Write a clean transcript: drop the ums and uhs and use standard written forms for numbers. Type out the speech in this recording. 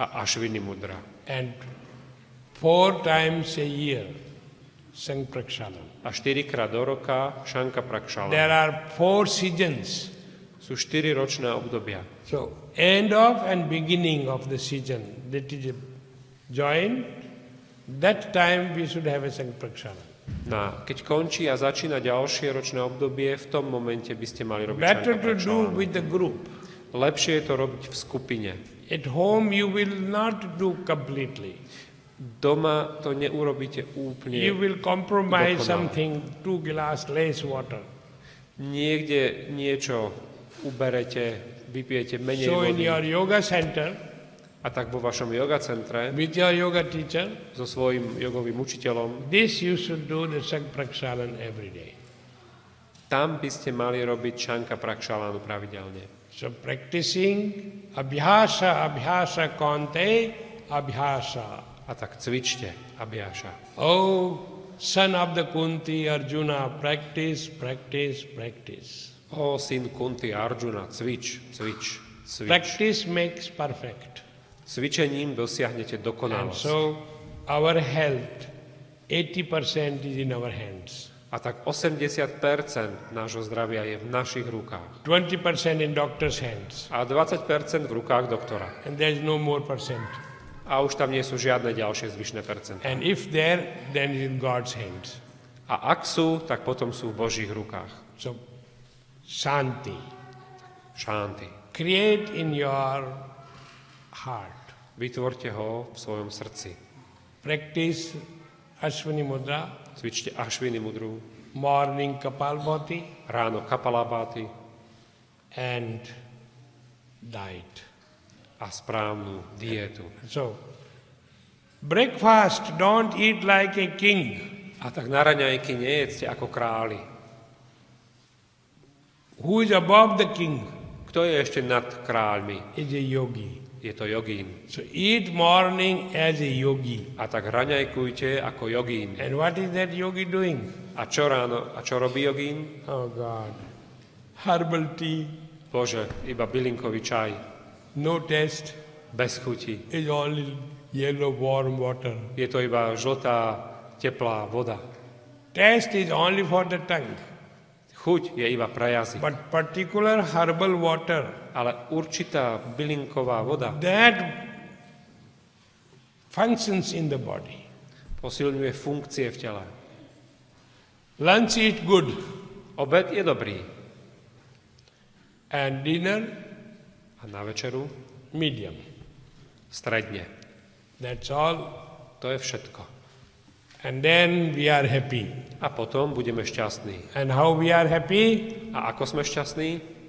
a Ashvini mudra. And 4 times a year, Sang Prakshalan. A 4-krát do roka Šanka Prakshalan. There are 4 seasons. Sú 4 ročné obdobia. So, end of and beginning of the season, that is joined, that time we should have a Sang Prakshalan. No, keď končí a začína ďalšie ročné obdobie, v tom momente by ste mali robiť Better Šanka to do Prakshalan. with the group. Lepšie je to robiť v skupine. At home you will not do completely. Doma to neurobíte úplne. You will compromise dokonale. something, 2 glass less water. Niekde niečo uberete, vypijete menej So in vody. your yoga center, A tak vo vašom yoga centre with your yoga teacher, so svojím jogovým učiteľom, this you should do the Sang Prakshalan every day. tam by ste mali robiť Šanka Prakshalanu pravidelne. So practicing abhyasa kante abhyasa. A tak cvičte, Abhyasa. Oh, son of the Kunti, Arjuna, practice, practice, practice. O syn Kunti Arjuna, cvič, cvič, cvič. Practice makes perfect. Cvičením dosiahnete And dokonalosť. so our health, 80% is in our hands. A tak 80% nášho zdravia je v našich rukách. 20% in doctor's hands. A 20% v rukách doktora. And there is no more percent. A už tam nie sú žiadne ďalšie zvyšné percentá. And if there, then in God's hands. A ak sú, tak potom sú v Božích rukách. So, Shanti. Šanty. Create in your heart. Vytvorte ho v svojom srdci. Practice Ashwini Mudra, Cvičte Ashvini mudru, morning Kapalbhati, ráno Kapalabhati and diet. a správnu dietu. So, breakfast, don't eat like a king. A tak na raňajky nejedzte ako králi. Who is above the king Kto je ešte nad kráľmi? is a yogi. Je to jogín. So, eat morning as a yogi. A tak raňajkujte ako jogín. And what is that yogi doing? A čo ráno? A čo robí jogín? Oh God. Herbal tea, Bože, iba bylinkový čaj. no taste, Bez chuti. is only yellow warm water. Je to iba žltá, teplá voda. Taste is only for the tongue. Chuť je iba pre jazyk. But particular herbal water, Ale určitá bylinková voda that functions in the body. posilňuje funkcie v tele. Lunch eat good Obed je dobrý. and dinner A na večeru medium. stredne. That's all. To je všetko. And then we are happy. A potom budeme šťastní. And how we are happy? A ako sme šťastní?